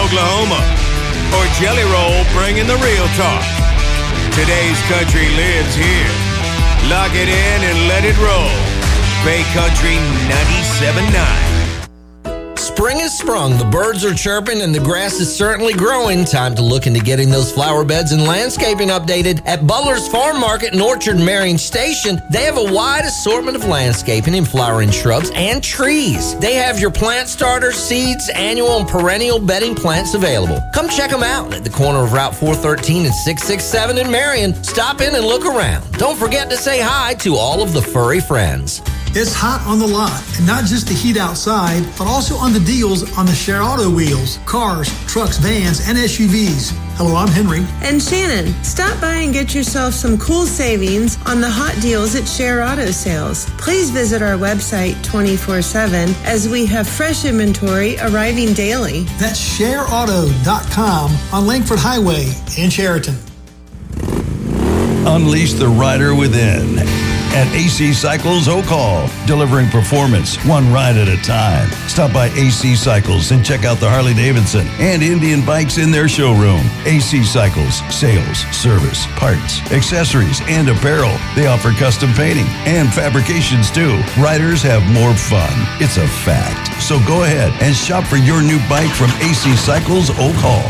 Oklahoma. Or Jelly Roll bringing the real talk. Today's country lives here. Lock it in and let it roll. Bay Country 97.9. Spring has sprung, the birds are chirping, and the grass is certainly growing. Time to look into getting those flower beds and landscaping updated. At Butler's Farm Market and Orchard Marion Station, they have a wide assortment of landscaping and flowering shrubs and trees. They have your plant starters, seeds, annual and perennial bedding plants available. Come check them out at the corner of Route 413 and 667 in Marion. Stop in and look around. Don't forget to say hi to all of the furry friends. It's hot on the lot, and not just the heat outside, but also on the deals on the Share Auto wheels, cars, trucks, vans, and SUVs. Hello, I'm Henry. And Shannon. Stop by and get yourself some cool savings on the hot deals at Share Auto Sales. Please visit our website 24/7 as we have fresh inventory arriving daily. That's shareauto.com on Langford Highway in Sheraton. Unleash the rider within at AC Cycles Oak Hall, delivering performance one ride at a time. Stop by AC Cycles and check out the Harley-Davidson and Indian bikes in their showroom. AC Cycles, sales, service, parts, accessories, and apparel. They offer custom painting and fabrications too. Riders have more fun. It's a fact. So go ahead and shop for your new bike from AC Cycles Oak Hall.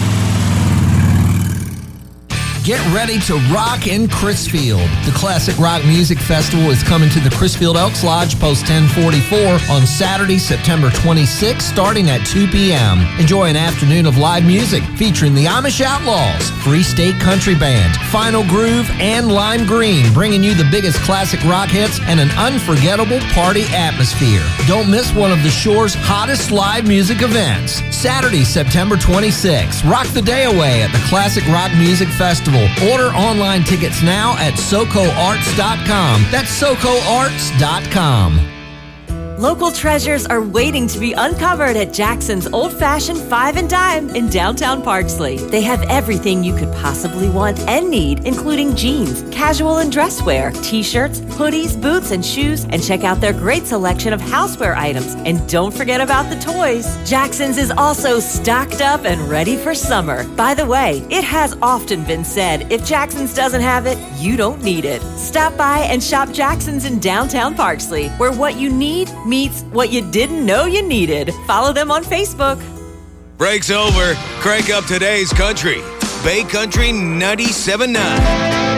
Get ready to rock in Crisfield. The Classic Rock Music Festival is coming to the Crisfield Elks Lodge, Post 1044, on Saturday, September 26th, starting at 2 p.m. Enjoy an afternoon of live music featuring the Amish Outlaws, Free State Country Band, Final Groove, and Lime Green, bringing you the biggest classic rock hits and an unforgettable party atmosphere. Don't miss one of the Shore's hottest live music events. Saturday, September 26th. Rock the day away at the Classic Rock Music Festival. Order online tickets now at SoCoArts.com. That's SoCoArts.com. Local treasures are waiting to be uncovered at Jackson's Old Fashioned Five and Dime in downtown Parksley. They have everything you could possibly want and need, including jeans, casual and dress wear, t-shirts, hoodies, boots, and shoes, and check out their great selection of houseware items. And don't forget about the toys. Jackson's is also stocked up and ready for summer. By the way, it has often been said, if Jackson's doesn't have it, you don't need it. Stop by and shop Jackson's in downtown Parksley, where what you need meets what you didn't know you needed. Follow them on Facebook. Break's over. Crank up today's country. Bay Country 97.9.